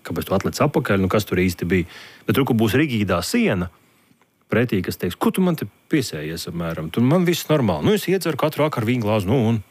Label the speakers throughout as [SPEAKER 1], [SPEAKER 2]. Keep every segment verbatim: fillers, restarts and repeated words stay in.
[SPEAKER 1] kāpēc tu atlec apakaļ, nu kas tur īsti bija. Bet tur, kur būs rigīdā siena, pretī, kas teiks, ko tu man te piesējies apmēram, tur man viss normāli. Nu, es iedzeru katru vakaru vīnu glāzi, nu un...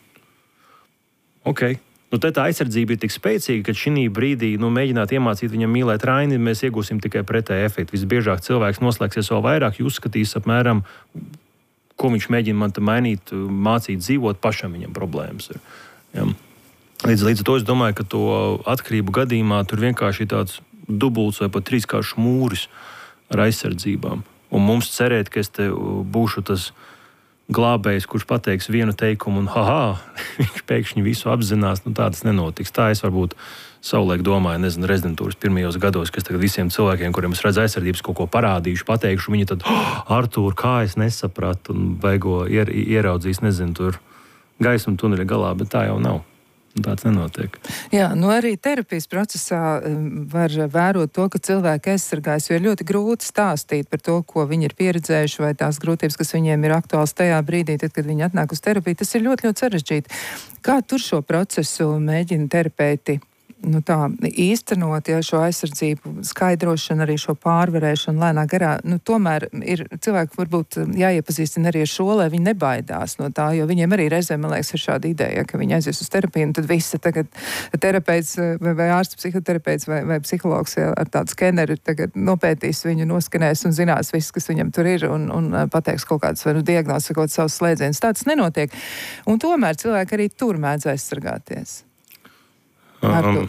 [SPEAKER 1] Ok. Nu, tā aizsardzība ir tik spēcīga, ka šī brīdī nu, mēģināt iemācīt viņam mīlēt Raini, mēs iegūsim tikai pretēju efektu. Visbiežāk cilvēks noslēgsies vēl vairāk, jūs skatīs apmēram, ko viņš mēģina man te mainīt, mācīt dzīvot, pašam viņam problēmas ir. Ja. Līdz, līdz to es domāju, ka to atkarību gadījumā tur vienkārši ir tāds dubults vai pat trīskāršs mūris ar aizsardzībām. Un mums cerēt, ka es te būšu tas glābējs, kurš pateiks vienu teikumu un haha, viņš pēkšņi visu apzinās, nu tā tas nenotiks. Tā es varbūt savulaik domāju, nezinu, rezidentūras pirmajos gados, kas tagad visiem cilvēkiem, kuriem es redzu aizsardzības kaut ko parādīšu, pateikšu, viņi tad, oh, Artūr, kā es nesapratu, un beigo ier, ieraudzīs, nezinu, tur gaismu tuneļa galā, bet tā jau nav. Tāds nenotiek.
[SPEAKER 2] Jā, nu arī terapijas procesā var vērot to, ka cilvēki aizsargājas, jo ir ļoti grūti stāstīt par to, ko viņi ir pieredzējuši, vai tās grūtības, kas viņiem ir aktuāls tajā brīdī, tad, kad viņi atnāk uz terapiju. Tas ir ļoti, ļoti sarežģīti. Kā tur šo procesu mēģina terapeiti nu tā, īstenot, ja šo aizsardzību, skaidrošanu, arī šo pārvarēšanu lēnā garā, nu tomēr ir cilvēki varbūt jāiepazīstina arī ar šo, lai viņi nebaidās no tā, jo viņiem arī reizēm, man liekas, ir šāda ideja, ka viņi aizies uz terapiju, un tad visi tagad terapeits vai, vai ārsts psihoterapeits vai, vai psihologs ja, ar tādu skeneru tagad nopētīs viņu, noskanēs un zinās viss, kas viņam tur ir, un, un pateiks kaut kādas vai nu diagnozes, kaut savus slēdzienus. Tāds nenotiek. Un tomēr cilvēki arī tur mēdz aizsargāties.
[SPEAKER 1] Um,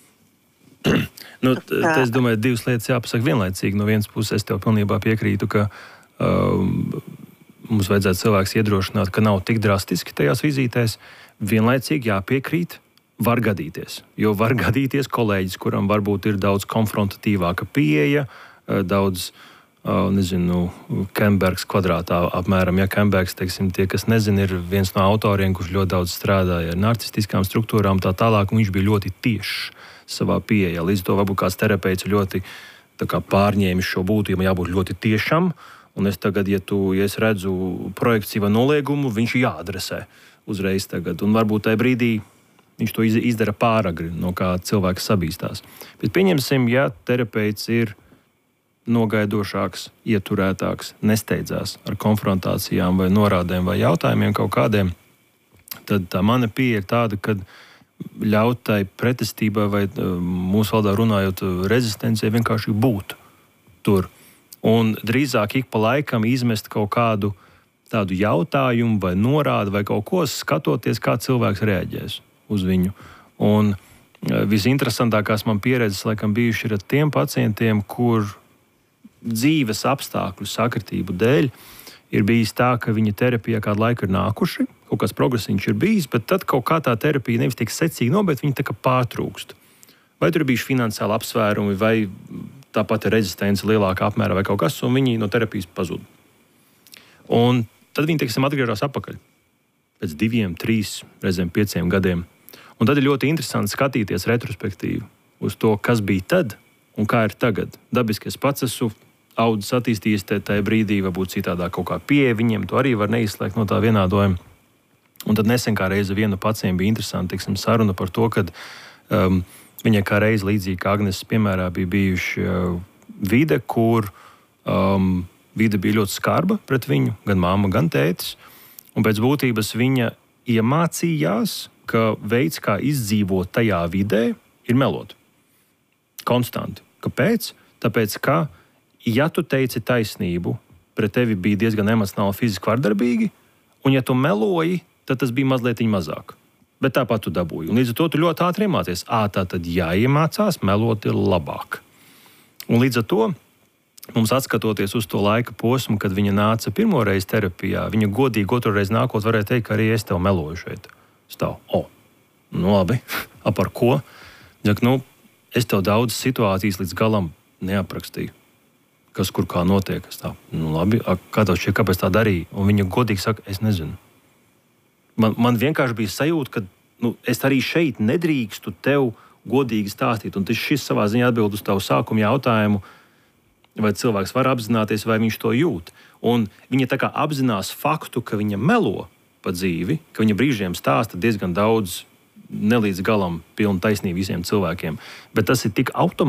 [SPEAKER 1] nu, t, es domāju, divas lietas jāpasaka vienlaicīgi. No vienas puses es tev pilnībā piekrītu, ka um, mums vajadzētu cilvēks iedrošināt, ka nav tik drastiski tajās vizītēs. Vienlaicīgi jāpiekrīt, var gadīties. Jo var gadīties kolēģis, kuram varbūt ir daudz konfrontatīvāka pieeja, daudz, uh, nezinu, Kembergs kvadrātā apmēram. Ja Kembergs, teiksim, tie, kas nezina, ir viens no autoriem, kurš ļoti daudz strādāja ar narcistiskām struktūrām, tā tālāk, un viņš bija ļoti tiešs savā pieejā. Līdz to varbūt kāds terapeits ļoti tā kā pārņēmis šo būtību, jābūt ļoti tiešam, un es tagad, ja, tu, ja es redzu projekciju vai noliegumu, viņš jāadresē uzreiz tagad, un varbūt tajā brīdī viņš to izdara pāragri, no kā cilvēks sabīstās. Bet pieņemsim, ja terapeits ir nogaidošāks, ieturētāks, nesteidzās ar konfrontācijām vai norādēm vai jautājumiem kaut kādiem, tad tā mana pieeja ir tāda, ka ļaut tai pretestībai vai mūsu valodā runājot rezistencijai vienkārši būt tur. Un drīzāk ik pa laikam izmest kaut kādu tādu jautājumu vai norādu vai kaut ko, skatoties, kā cilvēks reaģēs uz viņu. Un visinteresantākās man pieredzes laikam bijuši ir ar tiem pacientiem, kur dzīves apstākļu sakritību dēļ ir bijis tā, ka viņa terapijā kādu laiku ir nākuši, kaut kāds progresiņš ir bijis, bet tad kaut kā tā terapija nevis tik secīgi nobeigt, viņa tā kā pārtrūkst. Vai tur ir bijuši finansiāli apsvērumi, vai tāpat ir rezistence lielākā apmērā vai kaut kas, un viņi no terapijas pazūd. Un tad viņi, teiksim, atgriežas atpakaļ pēc diviem, trīs, reizēm pieciem gadiem. Un tad ir ļoti interesanti skatīties retrospektīvi uz to, kas bija tad un kā ir tagad. Dabiski es pats esmu audzis, attīstījies tajā brīdī, varbūt citādā kaut kā pieeja viņiem, to arī var neizslēgt no tā vienādojuma. Un tad nesen kā reize vienu pacientu bija interesanti, teiksim, saruna par to, ka um, viņai kā reize līdzīgi kā Agneses piemērā bija bijuši uh, vide, kur um, vide bija ļoti skarba pret viņu, gan mamma, gan tētis. Un pēc būtības viņa iemācījās, ka veids, kā izdzīvot tajā vidē, ir melot. Konstanti. Kāpēc? Tāpēc, ka, ja tu teici taisnību, pret tevi bija diezgan emocionāli, fiziski vardarbīgi, un ja tu meloji, tad tas bija mazliet mazāk. Bet tāpat tu dabūji. Un līdz ar to tu ļoti ātri iemācies. Ā, tā tad jāiemācās, melot ir labāk. Un līdz ar to mums atskatoties uz to laika posmu, kad viņa nāca pirmo reizi terapijā, viņa godīgi otru reizi nākot varēja teikt, ka arī es tev meloju šeit. Stāv, o, nu labi, a par ko? Ģak, nu, es tev daudz situācijas līdz galam neaprakstīju. Kas kur kā notiek. Es tā, nu labi, a, kā tev šķiet, kāpēc tā darīja? Un viņa godīgi saka, es nezinu. Man, man vienkārši bija sajūta, ka nu, es arī šeit nedrīkstu tev godīgi stāstīt. Un tas šis savā ziņā atbild uz tavu sākumu jautājumu, vai cilvēks var apzināties, vai viņš to jūt. Un viņa tā kā apzinās faktu, ka viņa melo pa dzīvi, ka viņa brīžiem stāsta diezgan daudz nelīdz galam pilnu taisnību visiem cilvēkiem. Bet tas ir tik automātiski.